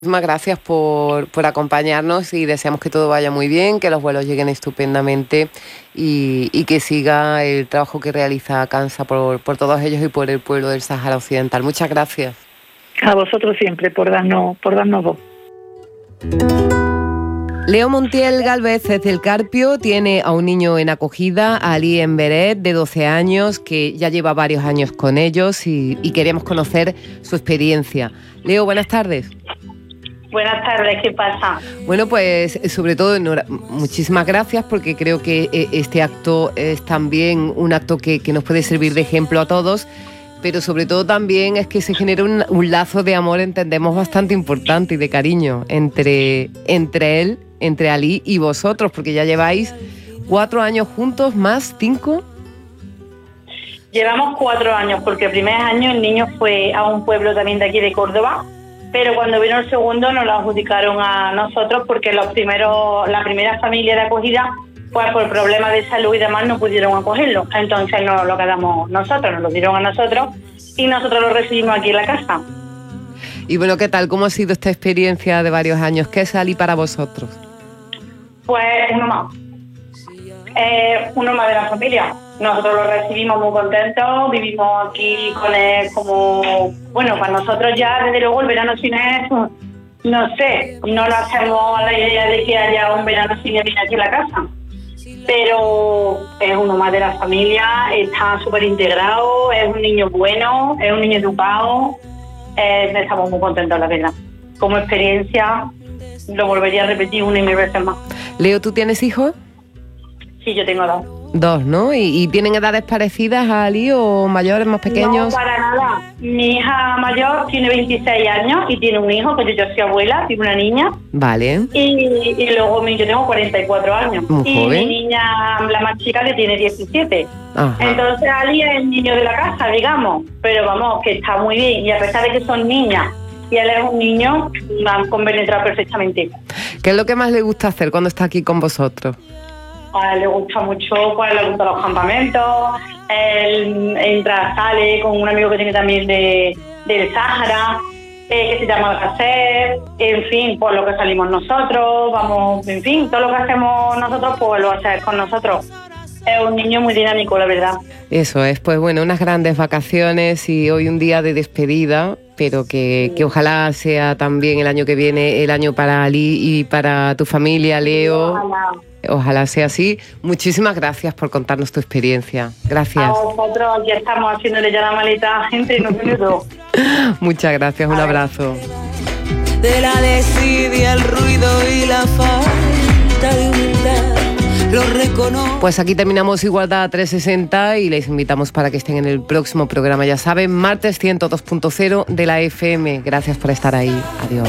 Muchísimas gracias por acompañarnos y deseamos que todo vaya muy bien, que los vuelos lleguen estupendamente y que siga el trabajo que realiza Cansa por todos ellos y por el pueblo del Sáhara Occidental. Muchas gracias. A vosotros siempre por darnos voz. Leo Montiel Gálvez es del Carpio, tiene a un niño en acogida, a Ali Emberet, de 12 años, que ya lleva varios años con ellos y queremos conocer su experiencia. Leo, buenas tardes. Buenas tardes, ¿qué pasa? Bueno, pues sobre todo muchísimas gracias, porque creo que este acto es también un acto que nos puede servir de ejemplo a todos, pero sobre todo también es que se genera un lazo de amor, entendemos, bastante importante y de cariño entre él, entre Ali y vosotros, porque ya lleváis 4 años juntos, más 5. Llevamos 4 años, porque el primer año el niño fue a un pueblo también de aquí de Córdoba, pero cuando vino el segundo nos lo adjudicaron a nosotros porque la primera familia de acogida, pues por problemas de salud y demás no pudieron acogerlo. Entonces nos lo quedamos nosotros, nos lo dieron a nosotros y nosotros lo recibimos aquí en la casa. Y bueno, ¿qué tal? ¿Cómo ha sido esta experiencia de varios años? ¿Qué es Ali para vosotros? Pues uno más de la familia. Nosotros lo recibimos muy contentos, vivimos aquí con él como... Bueno, para nosotros ya, desde luego, el verano sin él, no sé, no lo hacemos a la idea de que haya un verano sin él aquí en la casa. Pero es uno más de la familia, está súper integrado, es un niño bueno, es un niño educado, estamos muy contentos, la verdad. Como experiencia, lo volvería a repetir 1 y 1000 veces más. Leo, ¿tú tienes hijos? Sí, yo tengo 2. 2, ¿no? ¿Y tienen edades parecidas a Ali o mayores, más pequeños? No, para nada. Mi hija mayor tiene 26 años y tiene un hijo, que yo soy abuela, tiene una niña. Vale. Y luego yo tengo 44 años. Muy joven. Mi niña, la más chica, que tiene 17. Ajá. Entonces Ali es el niño de la casa, digamos. Pero vamos, que está muy bien. Y a pesar de que son niñas y él es un niño, han compenetrado perfectamente. ¿Qué es lo que más le gusta hacer cuando está aquí con vosotros? A él le gusta mucho, pues le gustan los campamentos, él entra, sale con un amigo que tiene también del Sáhara, que se llama Alcacer, en fin, pues lo que salimos nosotros, vamos, en fin, todo lo que hacemos nosotros, pues lo hace con nosotros. Es un niño muy dinámico, la verdad. Eso es, pues bueno, unas grandes vacaciones y hoy un día de despedida, pero que ojalá sea también el año que viene el año para Ali y para tu familia, Leo. Ojalá sea así. Muchísimas gracias por contarnos tu experiencia. Gracias. A vosotros, aquí estamos haciéndole ya la maleta a la gente y nos minutos. Muchas gracias, un abrazo. De la desidia, el ruido y la falta de humildad. Pues aquí terminamos Igualdad 360 y les invitamos para que estén en el próximo programa. Ya saben, martes 102.0 de la FM. Gracias por estar ahí. Adiós.